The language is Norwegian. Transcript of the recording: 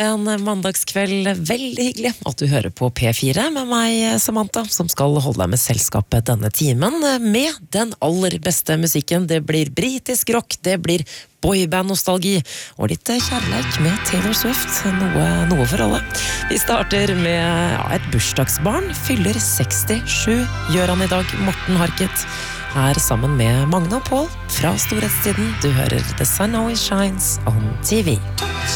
En mandagskveld, veldig hyggelig at du hører på P4 med meg, Samantha, som skal holde deg med selskapet denne timen med den aller beste musikken. Det blir britisk rock, det blir boyband-nostalgi og litt kjærleik med Taylor Swift, noe for alle. Vi starter med et bursdagsbarn, fyller 67, gjør han i dag, Morten Harket. Her sammen med Magne og Paul fra storhetstiden. Du hører The Sun Always Shines on TV.